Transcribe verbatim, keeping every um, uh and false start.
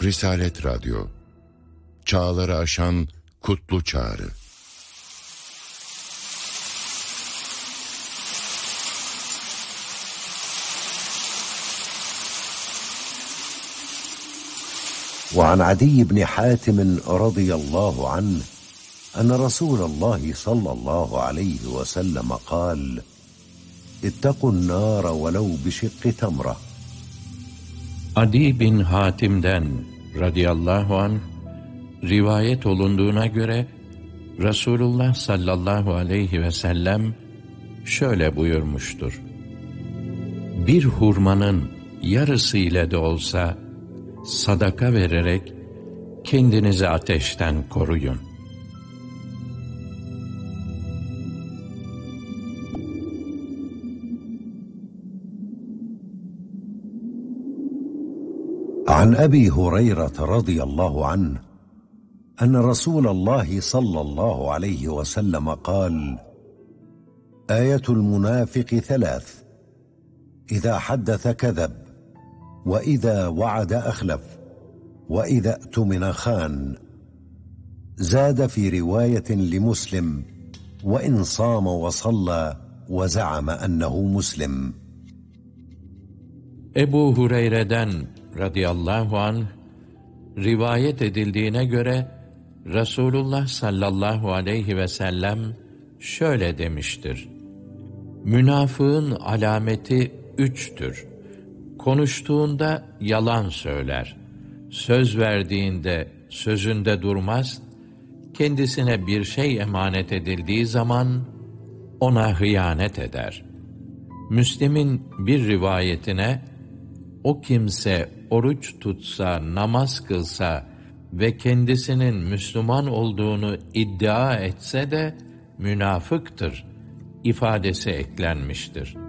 Risalet Radyo, çağları aşan kutlu çağrı. وعن عدي بن حاتم رضي الله عنه أن رسول الله صلى الله عليه وسلم قال: اتقوا النار ولو بشق تمرة. Adi bin Hatim'den radıyallahu anh rivayet olunduğuna göre Resulullah sallallahu aleyhi ve sellem şöyle buyurmuştur: Bir hurmanın yarısı ile de olsa sadaka vererek kendinizi ateşten koruyun. عن أبي هريرة رضي الله عنه أن رسول الله صلى الله عليه وسلم قال: آية المنافق ثلاث: إذا حدث كذب، وإذا وعد أخلف، وإذا اؤتمن خان. زاد في رواية لمسلم: وإن صام وصلى وزعم أنه مسلم. Ebu Hureyre'den radıyallahu anh rivayet edildiğine göre Resulullah sallallahu aleyhi ve sellem şöyle demiştir: Münafığın alameti üçtür. Konuştuğunda yalan söyler, söz verdiğinde sözünde durmaz, kendisine bir şey emanet edildiği zaman ona hıyanet eder. Müslim'in bir rivayetine, o kimse oruç tutsa, namaz kılsa ve kendisinin Müslüman olduğunu iddia etse de münafıktır ifadesi eklenmiştir.